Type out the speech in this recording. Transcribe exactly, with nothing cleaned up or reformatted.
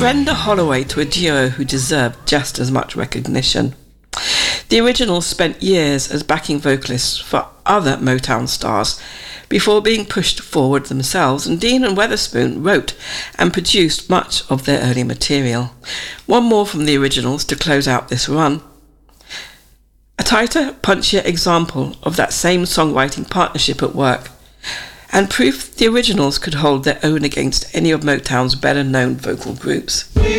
Brenda Holloway to a duo who deserved just as much recognition. The originals spent years as backing vocalists for other Motown stars before being pushed forward themselves, and Dean and Weatherspoon wrote and produced much of their early material. One more from the originals to close out this run. A tighter, punchier example of that same songwriting partnership at work, and proof the originals could hold their own against any of Motown's better-known vocal groups. We